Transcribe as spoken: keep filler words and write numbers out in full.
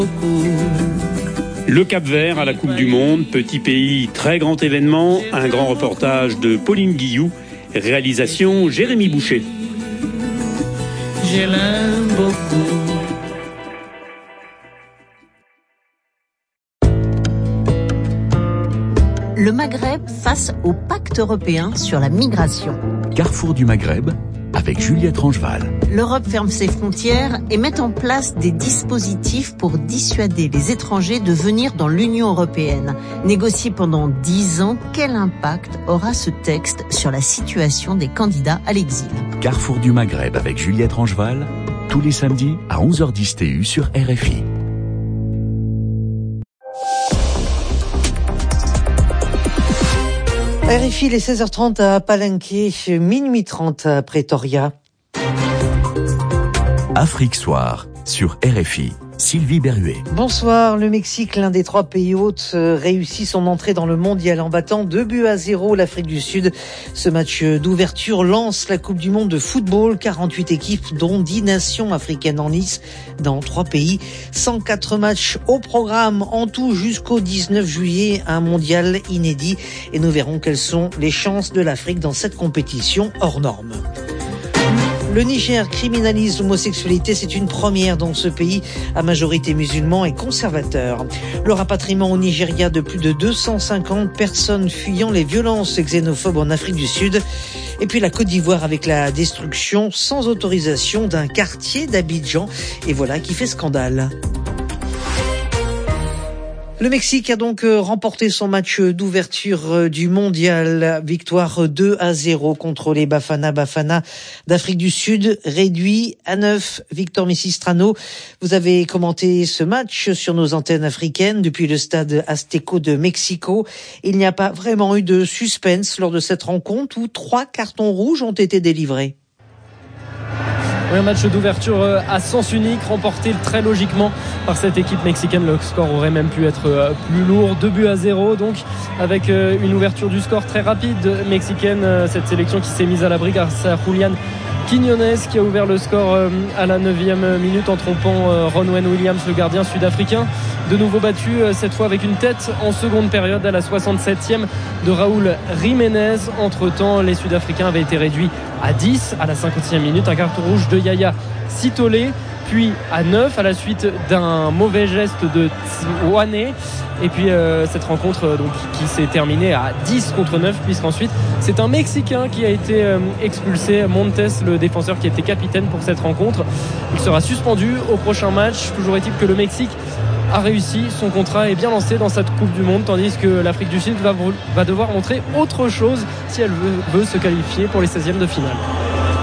Le Cap-Vert à la Coupe du Monde, petit pays, très grand événement, un grand reportage de Pauline Guillou, réalisation Jérémy Boucher. Je l'aime beaucoup. Le Maghreb face au pacte européen sur la migration. Carrefour du Maghreb avec Juliette Rangeval. L'Europe ferme ses frontières et met en place des dispositifs pour dissuader les étrangers de venir dans l'Union européenne. Négocié pendant dix ans, quel impact aura ce texte sur la situation des candidats à l'exil ? Carrefour du Maghreb avec Juliette Rangeval, tous les samedis à onze heures dix T U sur R F I. R F I, les seize heures trente à Palenque, minuit trente à Pretoria. Afrique Soir sur R F I. Sylvie Berruet. Bonsoir. Le Mexique, l'un des trois pays hôtes, réussit son entrée dans le mondial en battant deux buts à zéro l'Afrique du Sud. Ce match d'ouverture lance la Coupe du Monde de football. quarante-huit équipes, dont dix nations africaines en lice dans trois pays. cent quatre matchs au programme en tout jusqu'au dix-neuf juillet. Un mondial inédit. Et nous verrons quelles sont les chances de l'Afrique dans cette compétition hors norme. Le Niger criminalise l'homosexualité, c'est une première dans ce pays à majorité musulman et conservateur. Le rapatriement au Nigeria de plus de deux cent cinquante personnes fuyant les violences xénophobes en Afrique du Sud. Et puis la Côte d'Ivoire avec la destruction sans autorisation d'un quartier d'Abidjan. Et voilà qui fait scandale. Le Mexique a donc remporté son match d'ouverture du mondial. Victoire deux à zéro contre les Bafana Bafana d'Afrique du Sud, réduit à neuf. Victor Messistrano, vous avez commenté ce match sur nos antennes africaines depuis le stade Azteco de Mexico. Il n'y a pas vraiment eu de suspense lors de cette rencontre où trois cartons rouges ont été délivrés. Oui, un match d'ouverture à sens unique, remporté très logiquement par cette équipe mexicaine. Le score aurait même pu être plus lourd. deux buts à zéro, donc, avec une ouverture du score très rapide mexicaine. Cette sélection qui s'est mise à l'abri grâce à Julian Quiñones, qui a ouvert le score à la neuvième minute en trompant Ronwen Williams, le gardien sud-africain. De nouveau battu, cette fois avec une tête en seconde période à la soixante-septième de Raúl Jiménez. Entre-temps, les Sud-Africains avaient été réduits à dix à la cinquantième minute. Un carton rouge de Yaya Sitole, puis à neuf à la suite d'un mauvais geste de Wane. Et puis euh, cette rencontre euh, donc, qui s'est terminée à dix contre neuf, puisqu'ensuite c'est un Mexicain qui a été euh, expulsé, Montes, le défenseur qui était capitaine pour cette rencontre. Il sera suspendu au prochain match. Toujours est-il que le Mexique a réussi, son contrat est bien lancé dans cette Coupe du Monde, tandis que l'Afrique du Sud va, va devoir montrer autre chose si elle veut, veut se qualifier pour les seizièmes de finale.